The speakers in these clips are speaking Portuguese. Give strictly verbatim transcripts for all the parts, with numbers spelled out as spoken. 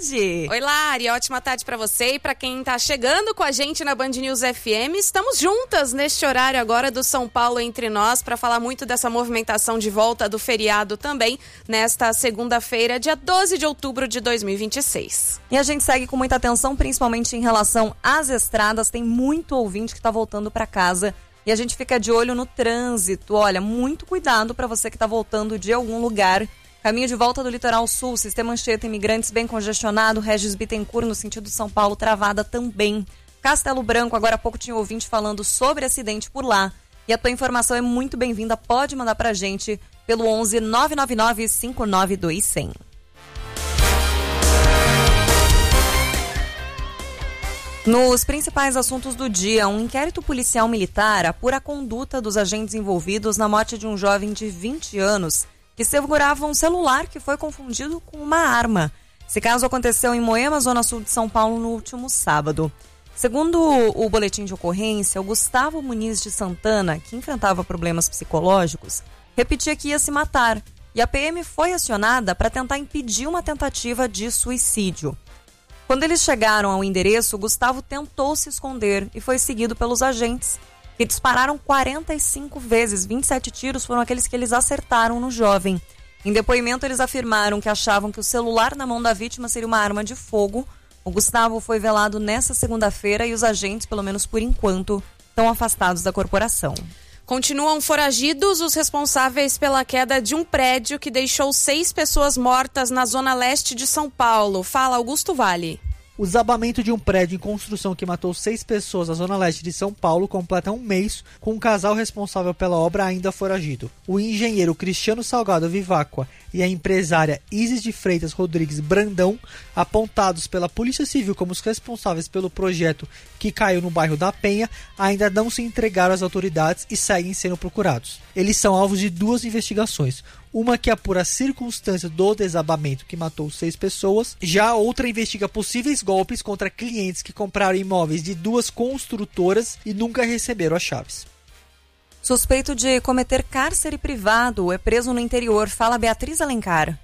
tarde. Oi, Lari, ótima tarde para você e para quem tá chegando com a gente na Band News F M. Estamos juntas neste horário agora do São Paulo Entre Nós para falar muito dessa movimentação de volta do feriado também nesta segunda-feira, dia doze de outubro de dois mil e vinte e seis. E a gente segue com muita atenção, principalmente em relação às estradas. Tem muito ouvinte que tá voltando para casa e a gente fica de olho no trânsito. Olha, muito cuidado para você que tá voltando de algum lugar. Caminho de volta do Litoral Sul, Sistema Anchieta Imigrantes bem congestionado, Regis Bittencourt no sentido São Paulo travada também. Castelo Branco, agora há pouco tinha ouvinte falando sobre acidente por lá. E a tua informação é muito bem-vinda, pode mandar pra gente pelo onze nove nove nove cinco nove dois zero zero. Nos principais assuntos do dia, um inquérito policial militar apura a conduta dos agentes envolvidos na morte de um jovem de vinte anos que segurava um celular que foi confundido com uma arma. Esse caso aconteceu em Moema, zona sul de São Paulo, no último sábado. Segundo o boletim de ocorrência, o Gustavo Muniz de Santana, que enfrentava problemas psicológicos, repetia que ia se matar, e a P M foi acionada para tentar impedir uma tentativa de suicídio. Quando eles chegaram ao endereço, Gustavo tentou se esconder e foi seguido pelos agentes, que dispararam quarenta e cinco vezes, vinte e sete tiros foram aqueles que eles acertaram no jovem. Em depoimento, eles afirmaram que achavam que o celular na mão da vítima seria uma arma de fogo. O Gustavo foi velado nesta segunda-feira e os agentes, pelo menos por enquanto, estão afastados da corporação. Continuam foragidos os responsáveis pela queda de um prédio que deixou seis pessoas mortas na zona leste de São Paulo. Fala, Augusto Vale. O desabamento de um prédio em construção que matou seis pessoas na zona leste de São Paulo completa um mês com um casal responsável pela obra ainda foragido. O engenheiro Cristiano Salgado Viváqua e a empresária Isis de Freitas Rodrigues Brandão, apontados pela Polícia Civil como os responsáveis pelo projeto que caiu no bairro da Penha, ainda não se entregaram às autoridades e seguem sendo procurados. Eles são alvos de duas investigações. Uma que apura a circunstância do desabamento que matou seis pessoas. Já a outra investiga possíveis golpes contra clientes que compraram imóveis de duas construtoras e nunca receberam as chaves. Suspeito de cometer cárcere privado é preso no interior. Fala, Beatriz Alencar.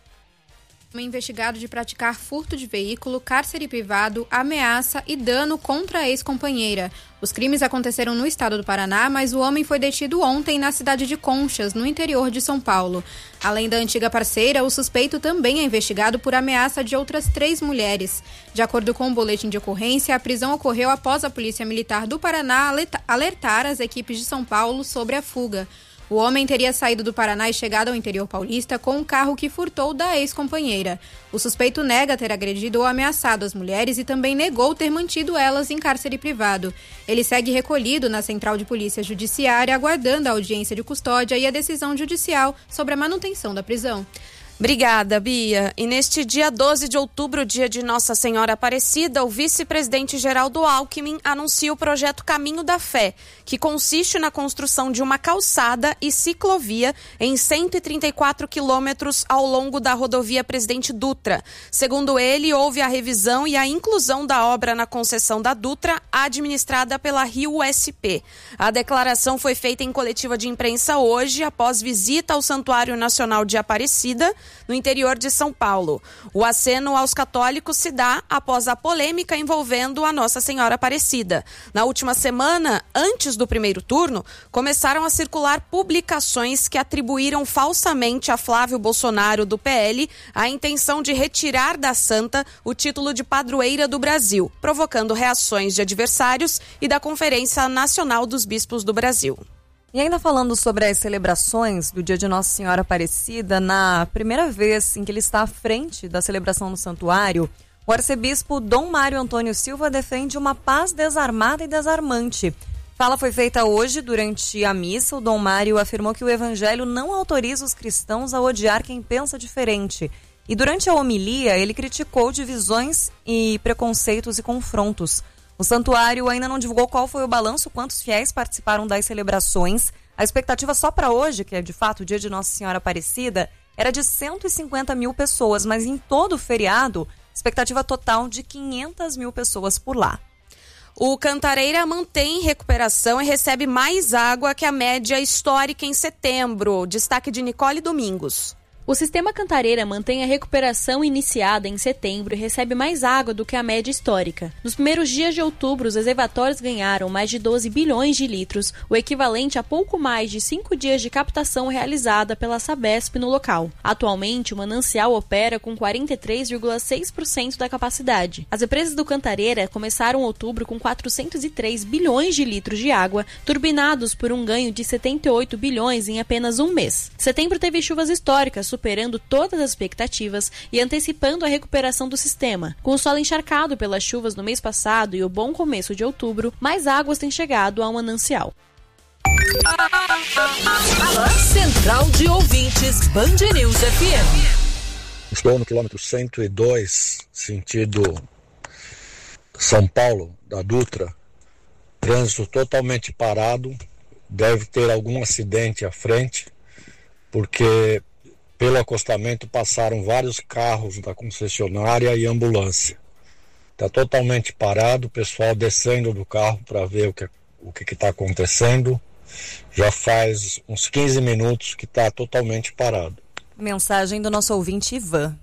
Um investigado de praticar furto de veículo, cárcere privado, ameaça e dano contra a ex-companheira. Os crimes aconteceram no estado do Paraná, mas o homem foi detido ontem na cidade de Conchas, no interior de São Paulo. Além da antiga parceira, o suspeito também é investigado por ameaça de outras três mulheres. De acordo com o boletim de ocorrência, a prisão ocorreu após a Polícia Militar do Paraná alertar as equipes de São Paulo sobre a fuga. O homem teria saído do Paraná e chegado ao interior paulista com um carro que furtou da ex-companheira. O suspeito nega ter agredido ou ameaçado as mulheres e também negou ter mantido elas em cárcere privado. Ele segue recolhido na Central de Polícia Judiciária, aguardando a audiência de custódia e a decisão judicial sobre a manutenção da prisão. Obrigada, Bia. E neste dia doze de outubro, dia de Nossa Senhora Aparecida, o vice-presidente Geraldo Alckmin anuncia o projeto Caminho da Fé, que consiste na construção de uma calçada e ciclovia em cento e trinta e quatro quilômetros ao longo da rodovia Presidente Dutra. Segundo ele, houve a revisão e a inclusão da obra na concessão da Dutra, administrada pela Rio S P. A declaração foi feita em coletiva de imprensa hoje, após visita ao Santuário Nacional de Aparecida, no interior de São Paulo. O aceno aos católicos se dá após a polêmica envolvendo a Nossa Senhora Aparecida. Na última semana, antes do primeiro turno, começaram a circular publicações que atribuíram falsamente a Flávio Bolsonaro, do P L, a intenção de retirar da santa o título de padroeira do Brasil, provocando reações de adversários e da Conferência Nacional dos Bispos do Brasil. E ainda falando sobre as celebrações do Dia de Nossa Senhora Aparecida, na primeira vez em que ele está à frente da celebração no santuário, o arcebispo Dom Mário Antônio Silva defende uma paz desarmada e desarmante. Fala foi feita hoje durante a missa. O Dom Mário afirmou que o evangelho não autoriza os cristãos a odiar quem pensa diferente. E durante a homilia, ele criticou divisões e preconceitos e confrontos. O santuário ainda não divulgou qual foi o balanço, quantos fiéis participaram das celebrações. A expectativa só para hoje, que é de fato o dia de Nossa Senhora Aparecida, era de cento e cinquenta mil pessoas, mas em todo o feriado, expectativa total de quinhentas mil pessoas por lá. O Cantareira mantém recuperação e recebe mais água que a média histórica em setembro. Destaque de Nicole Domingos. O sistema Cantareira mantém a recuperação iniciada em setembro e recebe mais água do que a média histórica. Nos primeiros dias de outubro, os reservatórios ganharam mais de doze bilhões de litros, o equivalente a pouco mais de cinco dias de captação realizada pela Sabesp no local. Atualmente, o manancial opera com quarenta e três vírgula seis por cento da capacidade. As represas do Cantareira começaram outubro com quatrocentos e três bilhões de litros de água, turbinados por um ganho de setenta e oito bilhões em apenas um mês. Setembro teve chuvas históricas, superando todas as expectativas e antecipando a recuperação do sistema. Com o solo encharcado pelas chuvas no mês passado e o bom começo de outubro, mais águas têm chegado ao manancial. Central de Ouvintes, Band News F M. Estou no quilômetro cento e dois, sentido São Paulo, da Dutra. Trânsito totalmente parado. Deve ter algum acidente à frente, porque pelo acostamento passaram vários carros da concessionária e ambulância. Está totalmente parado, o pessoal descendo do carro para ver o que o que está acontecendo. Já faz uns quinze minutos que está totalmente parado. Mensagem do nosso ouvinte Ivan.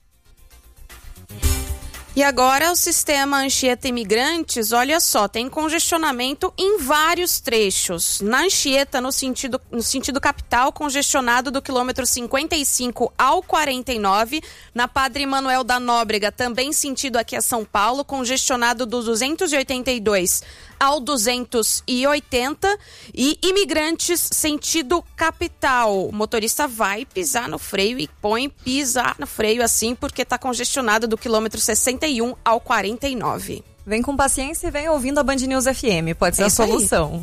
E agora o sistema Anchieta Imigrantes, olha só, tem congestionamento em vários trechos. Na Anchieta, no sentido, no sentido capital, congestionado do quilômetro cinquenta e cinco ao quarenta e nove. Na Padre Manuel da Nóbrega, também sentido aqui a São Paulo, congestionado do duzentos e oitenta e dois ao duzentos e oitenta. E Imigrantes, sentido capital. O motorista vai pisar no freio e põe pisar no freio assim, porque está congestionado do quilômetro sessenta e um ao quarenta e nove. Vem com paciência e vem ouvindo a Band News F M. Pode ser é a solução.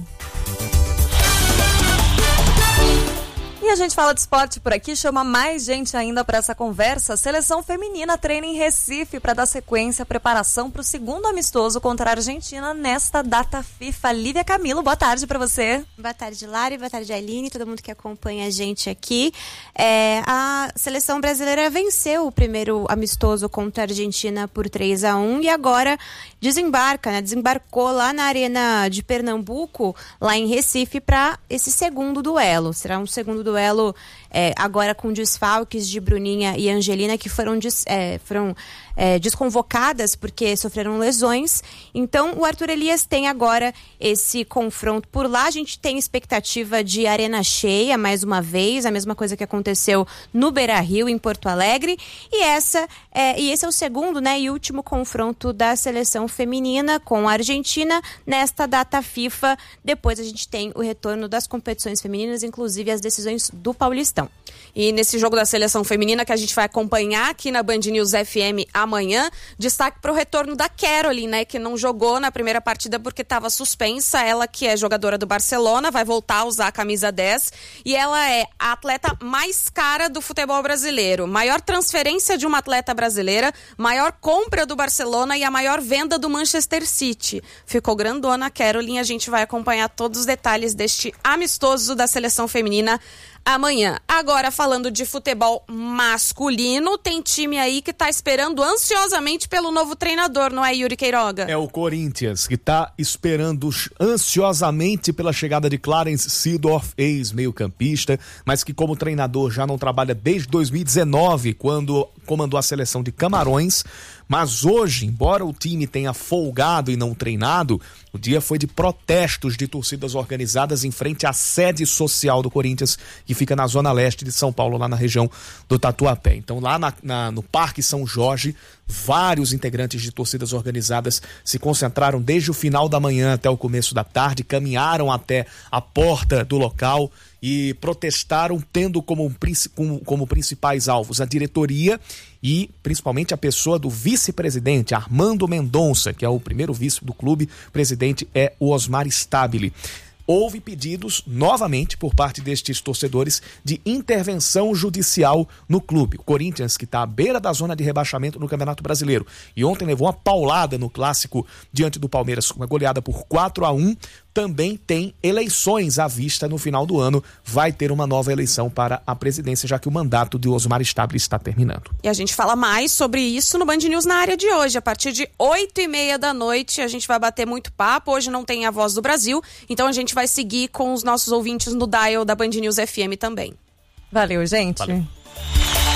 E a gente fala de esporte por aqui, chama mais gente ainda para essa conversa. A seleção feminina treina em Recife para dar sequência à preparação para o segundo amistoso contra a Argentina nesta data FIFA. Lívia Camilo, boa tarde para você. Boa tarde, Lari, boa tarde, Aline, todo mundo que acompanha a gente aqui. É, a seleção brasileira venceu o primeiro amistoso contra a Argentina por três a um e agora desembarca, né? Desembarcou lá na Arena de Pernambuco, lá em Recife, para esse segundo duelo. Será um segundo duelo duelo é, agora com desfalques de Bruninha e Angelina, que foram, des, é, foram é, desconvocadas porque sofreram lesões. Então o Arthur Elias tem agora esse confronto por lá. A gente tem expectativa de arena cheia mais uma vez, a mesma coisa que aconteceu no Beira-Rio, em Porto Alegre. E, essa, é, e esse é o segundo, né, e último confronto da seleção feminina com a Argentina nesta data FIFA. Depois a gente tem o retorno das competições femininas, inclusive as decisões do Paulistão. E nesse jogo da seleção feminina que a gente vai acompanhar aqui na Band News F M amanhã, destaque para o retorno da Caroline, né, que não jogou na primeira partida porque estava suspensa. Ela, que é jogadora do Barcelona, vai voltar a usar a camisa dez e ela é a atleta mais cara do futebol brasileiro. Maior transferência de uma atleta brasileira, maior compra do Barcelona e a maior venda do Manchester City. Ficou grandona a Caroline, a gente vai acompanhar todos os detalhes deste amistoso da seleção feminina amanhã. Agora, falando de futebol masculino, tem time aí que tá esperando ansiosamente pelo novo treinador, não é, Yuri Queiroga? É o Corinthians, que tá esperando ansiosamente pela chegada de Clarence Seedorf, ex-meio-campista, mas que como treinador já não trabalha desde dois mil e dezenove, quando comandou a seleção de Camarões. Mas hoje, embora o time tenha folgado e não treinado, o dia foi de protestos de torcidas organizadas em frente à sede social do Corinthians, que fica na zona leste de São Paulo, lá na região do Tatuapé. Então, lá na, na, no Parque São Jorge, vários integrantes de torcidas organizadas se concentraram desde o final da manhã até o começo da tarde, caminharam até a porta do local e protestaram, tendo como, como, como principais alvos a diretoria e principalmente a pessoa do vice-presidente, Armando Mendonça, que é o primeiro vice do clube. O presidente é o Osmar Stabile. Houve pedidos, novamente, por parte destes torcedores, de intervenção judicial no clube. O Corinthians, que está à beira da zona de rebaixamento no Campeonato Brasileiro, e ontem levou uma paulada no clássico diante do Palmeiras, uma goleada por quatro a um, também tem eleições à vista no final do ano. Vai ter uma nova eleição para a presidência, já que o mandato de Osmar Stabile está terminando. E a gente fala mais sobre isso no Band News na área de hoje. A partir de oito e meia da noite, a gente vai bater muito papo. Hoje não tem a Voz do Brasil, então a gente vai seguir com os nossos ouvintes no dial da Band News F M também. Valeu, gente. Valeu.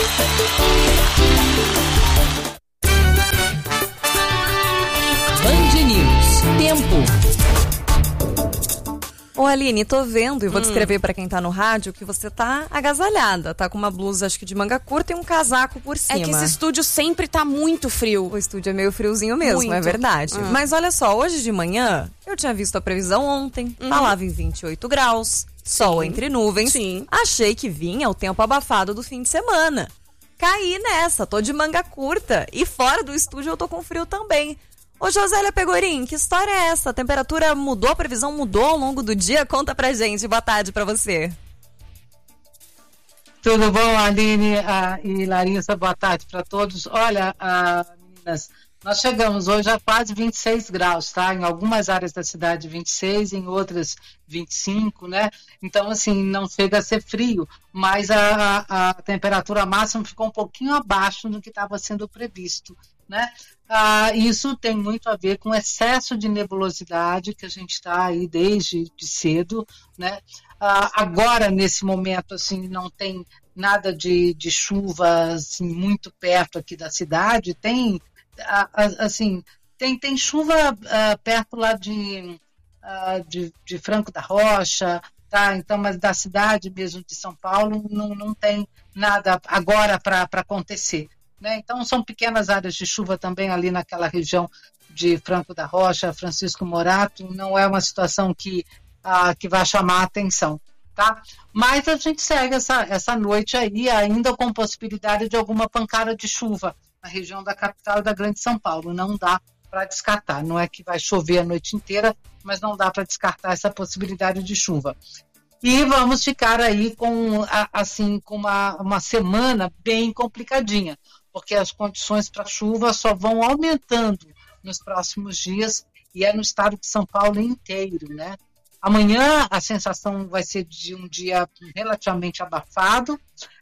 Band News. Tempo. Ô Aline, tô vendo e vou Hum. descrever pra quem tá no rádio que você tá agasalhada, tá com uma blusa acho que de manga curta e um casaco por cima. É que esse estúdio sempre tá muito frio. O estúdio é meio friozinho mesmo, Muito. é verdade. Ah. Mas olha só, hoje de manhã eu tinha visto a previsão ontem, Uhum. falava em vinte e oito graus, sol entre nuvens. Sim. Achei que vinha o tempo abafado do fim de semana. Caí nessa, tô de manga curta e fora do estúdio eu tô com frio também. Ô Josélia Pegorim, que história é essa? A temperatura mudou, a previsão mudou ao longo do dia? Conta pra gente, boa tarde pra você. Tudo bom, Aline ah, e Larissa? Boa tarde para todos. Olha, ah, meninas, nós chegamos hoje a quase vinte e seis graus, tá? Em algumas áreas da cidade vinte e seis, em outras vinte e cinco, né? Então, assim, não chega a ser frio, mas a, a, a temperatura máxima ficou um pouquinho abaixo do que estava sendo previsto, né? Ah, isso tem muito a ver com o excesso de nebulosidade que a gente está aí desde de cedo, né? Ah, agora, nesse momento, assim, não tem nada de, de chuva assim, muito perto aqui da cidade. Tem, ah, assim, tem, tem chuva ah, perto lá de, ah, de, de Franco da Rocha, tá? Então, mas da cidade mesmo de São Paulo não, não tem nada agora para acontecer. Né? Então, são pequenas áreas de chuva também ali naquela região de Franco da Rocha, Francisco Morato. Não é uma situação que, ah, que vai chamar a atenção. Tá? Mas a gente segue essa, essa noite aí ainda com possibilidade de alguma pancada de chuva na região da capital e da Grande São Paulo. Não dá para descartar. Não é que vai chover a noite inteira, mas não dá para descartar essa possibilidade de chuva. E vamos ficar aí com, assim, com uma, uma semana bem complicadinha, porque as condições para chuva só vão aumentando nos próximos dias e é no estado de São Paulo inteiro, né? Amanhã a sensação vai ser de um dia relativamente abafado,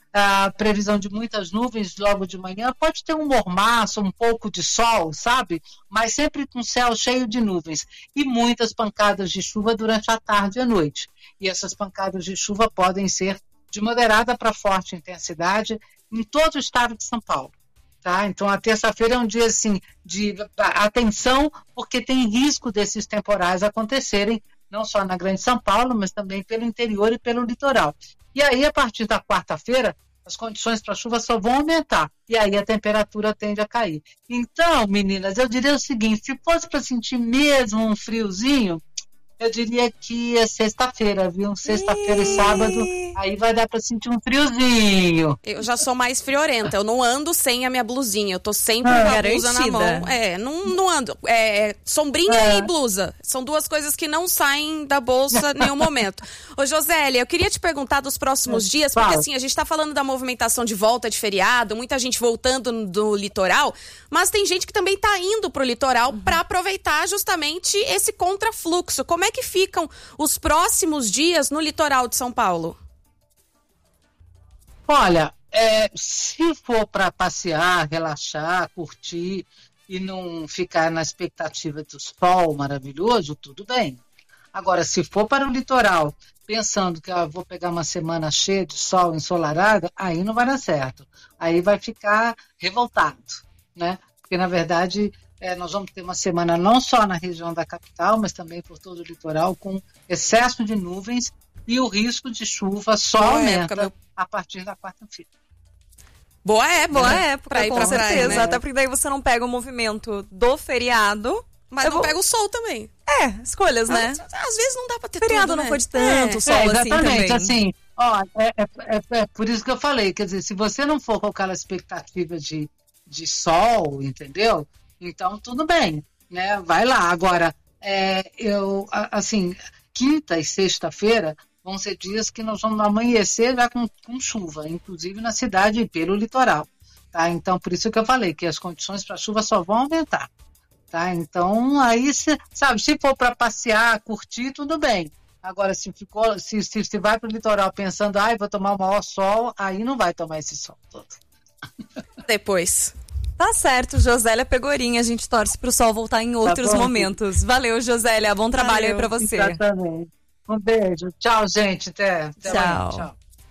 a previsão de muitas nuvens logo de manhã, pode ter um mormaço, um pouco de sol, sabe? Mas sempre com céu cheio de nuvens e muitas pancadas de chuva durante a tarde e a noite. E essas pancadas de chuva podem ser de moderada para forte intensidade em todo o estado de São Paulo. Tá? Então, a terça-feira é um dia assim, de atenção, porque tem risco desses temporais acontecerem, não só na Grande São Paulo, mas também pelo interior e pelo litoral. E aí, a partir da quarta-feira, as condições para chuva só vão aumentar, e aí a temperatura tende a cair. Então, meninas, eu diria o seguinte, se fosse para sentir mesmo um friozinho, eu diria que é sexta-feira, viu? Sexta-feira e sábado, aí vai dar pra sentir um friozinho. Eu já sou mais friorenta, eu não ando sem a minha blusinha, eu tô sempre Ah, com a garantida. blusa na mão. É, não, não ando. É, sombrinha É. e blusa, são duas coisas que não saem da bolsa em nenhum momento. Ô Josélia, eu queria te perguntar dos próximos dias, porque Fala. assim, a gente tá falando da movimentação de volta de feriado, muita gente voltando do litoral, mas tem gente que também tá indo pro litoral pra aproveitar justamente esse contrafluxo. Como é que ficam os próximos dias no litoral de São Paulo? Olha, é, se for para passear, relaxar, curtir e não ficar na expectativa do sol maravilhoso, tudo bem. Agora, se for para o litoral, pensando que ah, vou pegar uma semana cheia de sol ensolarada, aí não vai dar certo. Aí vai ficar revoltado, né? Porque, na verdade, é, nós vamos ter uma semana não só na região da capital, mas também por todo o litoral, com excesso de nuvens e o risco de chuva só Boa aumenta época, meu. a partir da quarta-feira. Boa época, Boa né? época, pra ir com pra certeza. praia, né? Até porque daí você não pega o movimento do feriado. Mas Eu não vou- pega o sol também. É, escolhas, né? Às, às vezes não dá pra ter Feriado tudo, não né? foi de tanto É. sol É, assim exatamente, também. assim, ó, é, é, é, é por isso que eu falei, quer dizer, se você não for com aquela expectativa de, de sol, entendeu? Então, tudo bem, né? Vai lá. Agora, é, eu, a- assim, quinta e sexta-feira vão ser dias que nós vamos amanhecer já com, com chuva, inclusive na cidade e pelo litoral, tá? Então, por isso que eu falei que as condições para chuva só vão aumentar, tá? Então, aí, se, sabe, se for para passear, curtir, tudo bem. Agora, se, ficou, se, se, se vai para o litoral pensando, ai, vou tomar o maior sol, aí não vai tomar esse sol todo. Depois. Tá certo, Josélia Pegorim. A gente torce pro sol voltar em outros bom. momentos. Valeu, Josélia. Bom trabalho aí Valeu. pra você. Exatamente. Um beijo. Tchau, gente. Até. Até Tchau. amanhã. Tchau.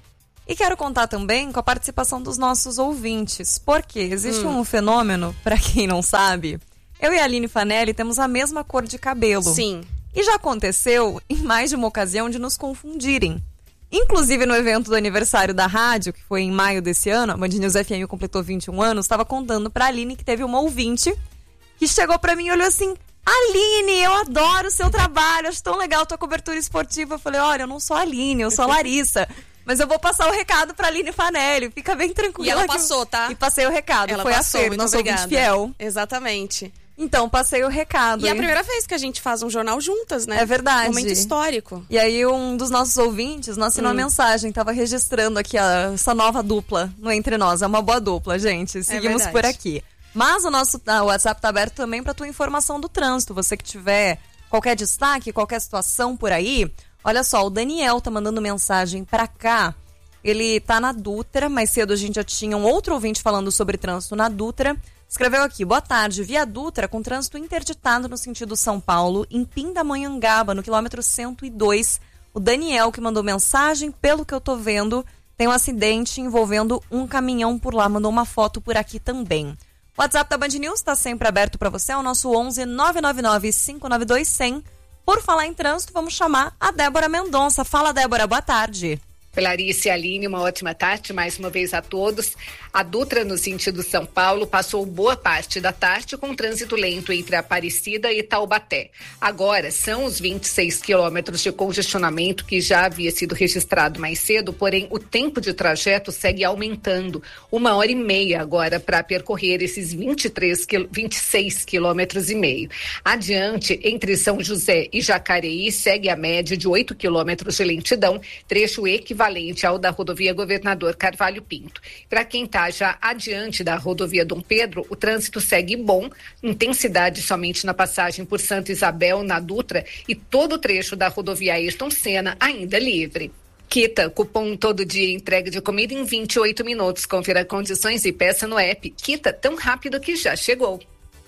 E quero contar também com a participação dos nossos ouvintes, porque existe Hum. um fenômeno, pra quem não sabe, eu e a Aline Fanelli temos a mesma cor de cabelo. Sim. E já aconteceu, em mais de uma ocasião, de nos confundirem. Inclusive no evento do aniversário da rádio, que foi em maio desse ano, a Band News F M completou vinte e um anos, estava contando pra Aline que teve uma ouvinte que chegou pra mim e olhou assim: Aline, eu adoro o seu trabalho, acho tão legal a tua cobertura esportiva. Eu falei, olha, eu não sou a Aline, eu sou a Larissa. Mas eu vou passar o recado pra Aline Fanelli, fica bem tranquila. E ela que passou, tá? E passei o recado, Ela foi passou, a Fer, muito nosso ouvinte obrigada. fiel. Exatamente. Então, passei o recado. E é a hein? primeira vez que a gente faz um jornal juntas, né? É verdade. Momento histórico. E aí um dos nossos ouvintes nos assinou Hum. uma mensagem, tava registrando aqui a, essa nova dupla no Entre Nós. É uma boa dupla, gente. Seguimos verdade. por aqui. Mas o nosso ah, o WhatsApp tá aberto também pra tua informação do trânsito. Você que tiver qualquer destaque, qualquer situação por aí. Olha só, o Daniel tá mandando mensagem pra cá. Ele tá na Dutra, mais cedo a gente já tinha um outro ouvinte falando sobre trânsito na Dutra. Escreveu aqui, boa tarde, via Dutra com trânsito interditado no sentido São Paulo, em Pindamonhangaba, no quilômetro cento e dois. O Daniel que mandou mensagem, pelo que eu tô vendo, tem um acidente envolvendo um caminhão por lá, mandou uma foto por aqui também. O WhatsApp da Band News está sempre aberto para você, é o nosso onze nove nove nove cinco nove dois zero zero. Por falar em trânsito, vamos chamar a Débora Mendonça. Fala, Débora, boa tarde. Larissa e Aline, uma ótima tarde mais uma vez a todos. A Dutra, no sentido São Paulo, passou boa parte da tarde com trânsito lento entre Aparecida e Taubaté. Agora são os vinte e seis quilômetros de congestionamento que já havia sido registrado mais cedo, porém o tempo de trajeto segue aumentando. Uma hora e meia agora para percorrer esses vinte e três, vinte e seis quilômetros e meio. Adiante, entre São José e Jacareí, segue a média de oito quilômetros de lentidão, trecho equivalente ao da rodovia Governador Carvalho Pinto. Para quem está já adiante da rodovia Dom Pedro, o trânsito segue bom, intensidade somente na passagem por Santa Isabel, na Dutra, e todo o trecho da rodovia Ayrton Senna ainda livre. Kita, cupom todo dia entrega de comida em vinte e oito minutos. Confira condições e peça no app. Kita, tão rápido que já chegou.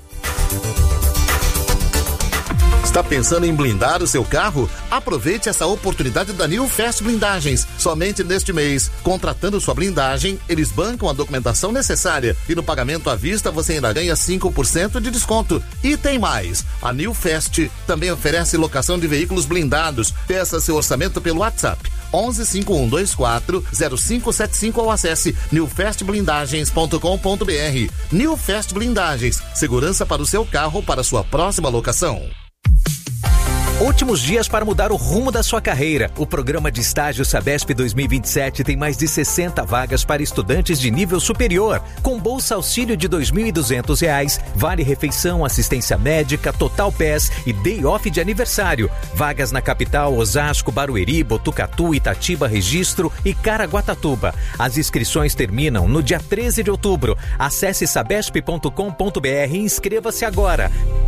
Está pensando em blindar o seu carro? Aproveite essa oportunidade da New Fast Blindagens. Somente neste mês, contratando sua blindagem, eles bancam a documentação necessária e no pagamento à vista você ainda ganha cinco por cento de desconto. E tem mais, a New Fast também oferece locação de veículos blindados. Peça seu orçamento pelo WhatsApp onze cinco um dois quatro zero cinco sete cinco ou acesse new fast blindagens ponto com ponto br. New Fast Blindagens, segurança para o seu carro para sua próxima locação. Últimos dias para mudar o rumo da sua carreira. O programa de estágio Sabesp dois mil e vinte e sete tem mais de sessenta vagas para estudantes de nível superior, com bolsa auxílio de dois mil e duzentos reais, vale refeição, assistência médica, total P E S e day off de aniversário. Vagas na capital, Osasco, Barueri, Botucatu, Itatiba, Registro e Caraguatatuba. As inscrições terminam no dia treze de outubro. Acesse sabesp ponto com ponto br e inscreva-se agora.